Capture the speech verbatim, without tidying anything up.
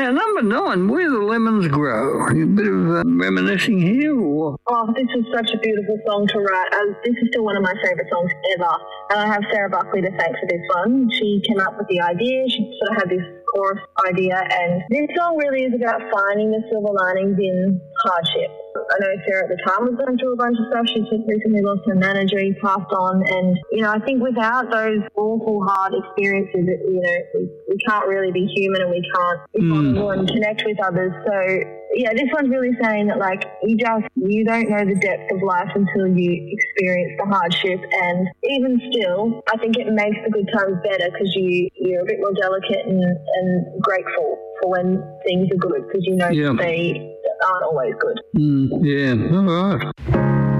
Now, number nine, where the lemons grow. A bit of uh, reminiscing here, or? Oh, this is such a beautiful song to write. Uh, this is still one of my favourite songs ever. And I have Sarah Buckley to thank for this one. She came up with the idea. She sort of had this chorus idea. And this song really is about finding the silver linings in hardship. I know Sarah at the time was going through a bunch of stuff. She's recently lost her manager. He passed on. And, you know, I think without those awful, hard experiences, it, you know, we, we can't really be human and we can't be vulnerable mm. and connect with others. So, yeah, this one's really saying that, like, you just, you don't know the depth of life until you experience the hardship. And even still, I think it makes the good times better because you, you're a bit more delicate and, and grateful for when things are good because you know yeah. they aren't always good. Mm, yeah, all right.